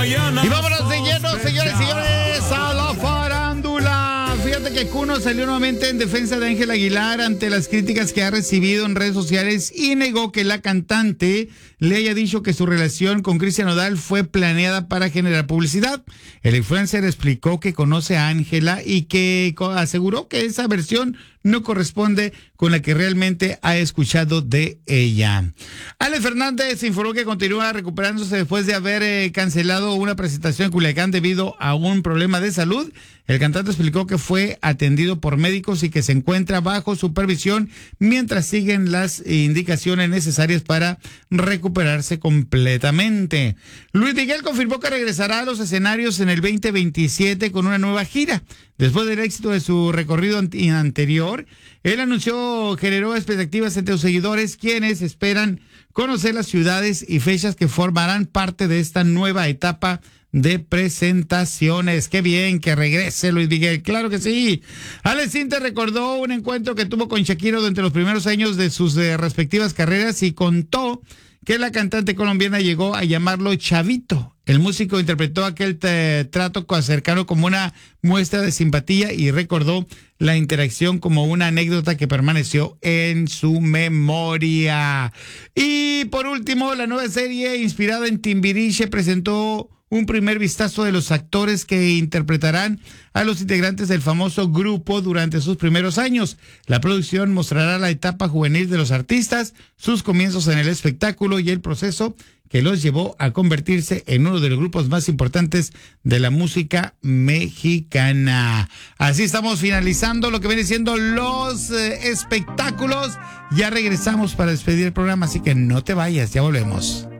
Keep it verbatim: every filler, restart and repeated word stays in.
mañana. Y vámonos de lleno, señores y señores, a la farándula. Fíjate que Kuno salió nuevamente en defensa de Ángela Aguilar ante las críticas que ha recibido en redes sociales y negó que la cantante le haya dicho que su relación con Cristian Nodal fue planeada para generar publicidad. El influencer explicó que conoce a Ángela y que aseguró que esa versión no corresponde con la que realmente ha escuchado de ella. Ale Fernández informó que continúa recuperándose después de haber eh, cancelado una presentación en Culiacán debido a un problema de salud. El cantante explicó que fue atendido por médicos y que se encuentra bajo supervisión mientras siguen las indicaciones necesarias para recuperarse completamente. Luis Miguel confirmó que regresará a los escenarios en el veinte veintisiete con una nueva gira. Después del éxito de su recorrido anterior, él anunció, generó expectativas entre sus seguidores, quienes esperan conocer las ciudades y fechas que formarán parte de esta nueva etapa de presentaciones. Qué bien que regrese Luis Miguel, claro que sí. Alex Sintek recordó un encuentro que tuvo con Shakira durante los primeros años de sus eh, respectivas carreras y contó que la cantante colombiana llegó a llamarlo Chavito. El músico interpretó aquel te, trato cercano como una muestra de simpatía y recordó la interacción como una anécdota que permaneció en su memoria. Y por último, la nueva serie inspirada en Timbiriche presentó un primer vistazo de los actores que interpretarán a los integrantes del famoso grupo durante sus primeros años. La producción mostrará la etapa juvenil de los artistas, sus comienzos en el espectáculo y el proceso que los llevó a convertirse en uno de los grupos más importantes de la música mexicana. Así estamos finalizando lo que viene siendo los eh, espectáculos. Ya regresamos para despedir el programa, así que no te vayas, ya volvemos.